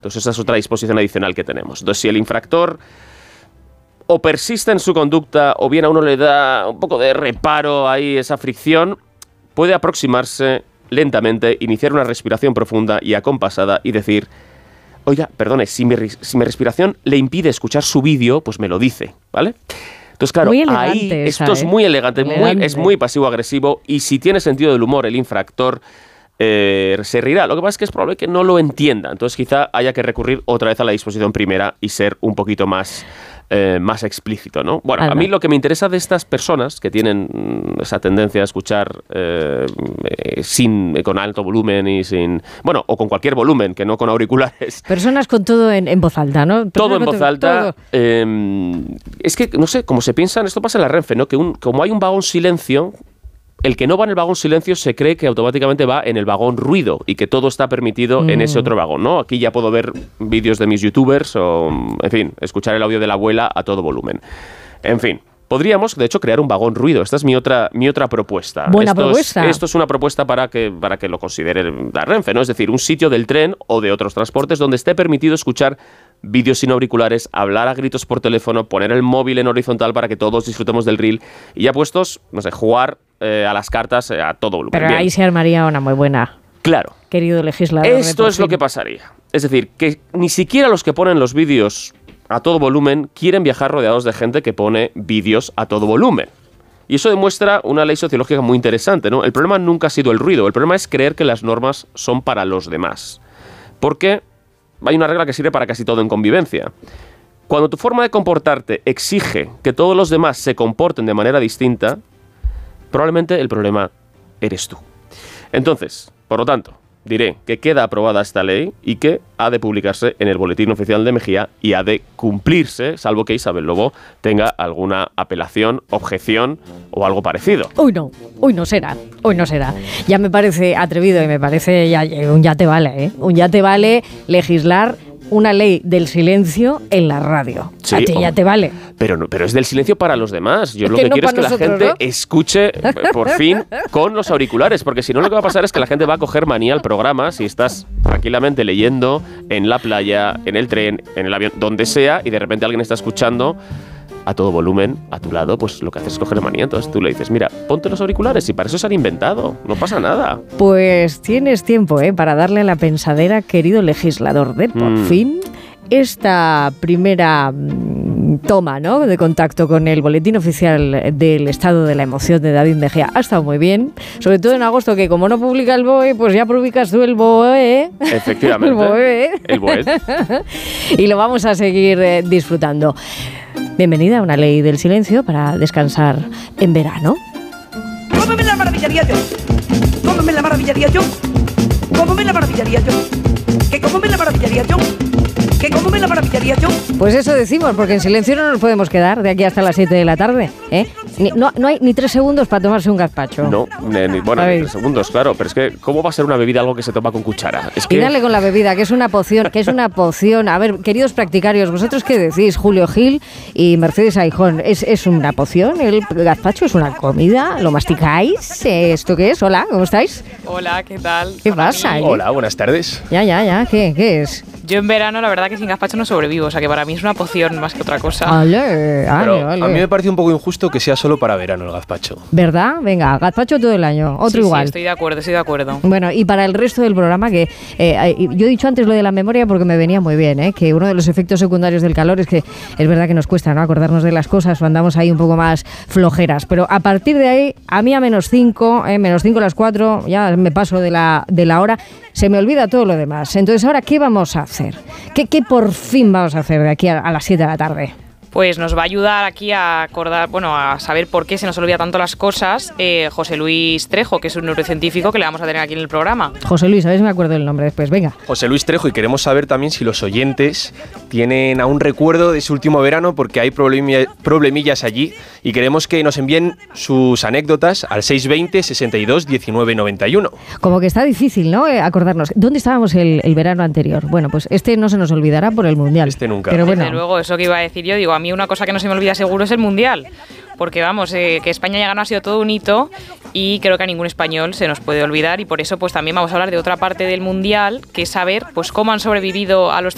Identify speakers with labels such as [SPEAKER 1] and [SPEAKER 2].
[SPEAKER 1] Entonces esa es otra disposición adicional que tenemos. Entonces si el infractor o persiste en su conducta o bien a uno le da un poco de reparo ahí esa fricción, puede aproximarse lentamente, iniciar una respiración profunda y acompasada y decir: oiga, perdone, si mi respiración le impide escuchar su vídeo, pues me lo dice, ¿vale? Entonces, claro, ahí esto es muy elegante, es muy pasivo-agresivo, y si tiene sentido del humor el infractor, se reirá. Lo que pasa es que es probable que no lo entienda. Entonces quizá haya que recurrir otra vez a la disposición primera y ser un poquito más explícito, ¿no? Bueno, a mí lo que me interesa de estas personas que tienen esa tendencia a escuchar con alto volumen y sin... Bueno, o con cualquier volumen, que no con auriculares.
[SPEAKER 2] Personas con todo en voz alta, ¿no?
[SPEAKER 1] Todo en voz alta. Es que, no sé, como se piensan, esto pasa en la Renfe, ¿no? Que como hay un vagón silencio, el que no va en el vagón silencio se cree que automáticamente va en el vagón ruido y que todo está permitido en ese otro vagón, ¿no? Aquí ya puedo ver vídeos de mis youtubers o, en fin, escuchar el audio de la abuela a todo volumen. En fin, podríamos, de hecho, crear un vagón ruido. Esta es mi otra propuesta.
[SPEAKER 2] Buena propuesta.
[SPEAKER 1] Esto es una propuesta para que lo considere la Renfe, ¿no? Es decir, un sitio del tren o de otros transportes donde esté permitido escuchar vídeos sin auriculares, hablar a gritos por teléfono, poner el móvil en horizontal para que todos disfrutemos del reel y ya puestos, no sé, jugar a las cartas a todo volumen.
[SPEAKER 2] Pero ahí se armaría una muy buena.
[SPEAKER 1] Claro.
[SPEAKER 2] Querido legislador.
[SPEAKER 1] Esto es lo que pasaría. Es decir, que ni siquiera los que ponen los vídeos a todo volumen quieren viajar rodeados de gente que pone vídeos a todo volumen. Y eso demuestra una ley sociológica muy interesante, ¿no? El problema nunca ha sido el ruido, el problema es creer que las normas son para los demás. Porque hay una regla que sirve para casi todo en convivencia. Cuando tu forma de comportarte exige que todos los demás se comporten de manera distinta, probablemente el problema eres tú. Entonces, por lo tanto, diré que queda aprobada esta ley y que ha de publicarse en el Boletín Oficial de Mejía y ha de cumplirse, salvo que Isabel Lobo tenga alguna apelación, objeción o algo parecido.
[SPEAKER 2] Uy, no será. Ya me parece atrevido y me parece ya te vale, ¿eh? Ya te vale legislar una ley del silencio en la radio. Sí, a ti ya te vale.
[SPEAKER 1] Pero es del silencio para los demás. Yo lo que quiero es que la gente escuche, por fin, con los auriculares, porque si no lo que va a pasar es que la gente va a coger manía al programa si estás tranquilamente leyendo en la playa, en el tren, en el avión, donde sea, y de repente alguien está escuchando a todo volumen a tu lado, pues lo que haces es coger manía. Entonces tú le dices, mira, ponte los auriculares, y para eso se han inventado, no pasa nada.
[SPEAKER 2] Pues tienes tiempo, para darle la pensadera, querido legislador, de por fin esta primera toma, ¿no?, de contacto con el Boletín Oficial del Estado de la Emoción de David Mejía ha estado muy bien, sobre todo en agosto, que como no publica el BOE, pues ya publicas tú el BOE.
[SPEAKER 1] Efectivamente. El BOE.
[SPEAKER 2] Y lo vamos a seguir disfrutando. Bienvenida a una ley del silencio para descansar en verano.
[SPEAKER 3] ¿Cómo me la maravillaría yo? ¿Cómo me la maravillaría yo? ¿Cómo me la maravillaría yo? ¿Que cómo me la maravillaría yo? ¿Que cómo me la maravillaría yo?
[SPEAKER 2] Pues eso decimos, porque en silencio no nos podemos quedar de aquí hasta las 7 de la tarde, ¿eh? No hay ni 3 segundos para tomarse un gazpacho.
[SPEAKER 1] No, ni 3 segundos, claro. Pero es que, ¿cómo va a ser una bebida algo que se toma con cuchara? Es que...
[SPEAKER 2] Y dale con la bebida, que es una poción, A ver, queridos practicarios, ¿vosotros qué decís? Julio Gil y Mercedes Aijón, ¿es una poción? ¿El gazpacho es una comida? ¿Lo masticáis? ¿Esto qué es? Hola, ¿cómo estáis?
[SPEAKER 4] Hola, ¿qué tal?
[SPEAKER 2] ¿Qué pasa?
[SPEAKER 5] Hola, buenas tardes.
[SPEAKER 2] Ya, ¿qué es?
[SPEAKER 4] Yo en verano, la verdad que sin gazpacho no sobrevivo, o sea que para mí es una poción más que otra cosa.
[SPEAKER 2] Vale.
[SPEAKER 5] A mí me parece un poco injusto que sea solo para verano el gazpacho.
[SPEAKER 2] ¿Verdad? Venga, gazpacho todo el año, otro igual.
[SPEAKER 4] Sí, estoy de acuerdo.
[SPEAKER 2] Bueno, y para el resto del programa, que yo he dicho antes lo de la memoria porque me venía muy bien, que uno de los efectos secundarios del calor es que es verdad que nos cuesta, ¿no?, acordarnos de las cosas o andamos ahí un poco más flojeras, pero a partir de ahí, a mí a -5, -5 a las 4, ya me paso de la hora, se me olvida todo lo demás. Entonces, ¿ahora qué vamos a hacer? ¿Qué por fin vamos a hacer de aquí a las 7 de la tarde?
[SPEAKER 4] Pues nos va a ayudar aquí a acordar, a saber por qué se nos olvida tanto las cosas, José Luis Trejo, que es un neurocientífico que le vamos a tener aquí en el programa.
[SPEAKER 2] José Luis, a ver si me acuerdo del nombre después, venga.
[SPEAKER 5] José Luis Trejo, y queremos saber también si los oyentes tienen aún recuerdo de su último verano, porque hay problemillas allí, y queremos que nos envíen sus anécdotas al 620 62 19 91.
[SPEAKER 2] Como que está difícil, ¿no?, acordarnos. ¿Dónde estábamos el verano anterior? Bueno, pues este no se nos olvidará por el Mundial.
[SPEAKER 5] Este nunca.
[SPEAKER 2] Pero bueno.
[SPEAKER 4] Desde luego, eso que iba a decir yo, a mí una cosa que no se me olvida seguro es el Mundial, porque que España haya ganado ha sido todo un hito y creo que a ningún español se nos puede olvidar, y por eso pues también vamos a hablar de otra parte del Mundial, que es saber pues cómo han sobrevivido a los